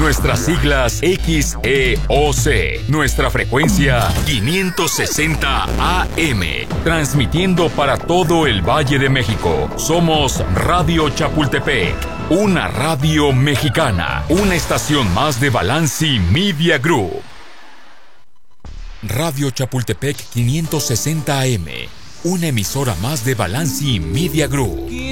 Nuestras siglas XEOC. Nuestra frecuencia 560 AM. Transmitiendo para todo el Valle de México. Somos Radio Chapultepec. Una radio mexicana. Una estación más de Balanci Media Group. Radio Chapultepec 560 AM. Una emisora más de Balanci Media Group.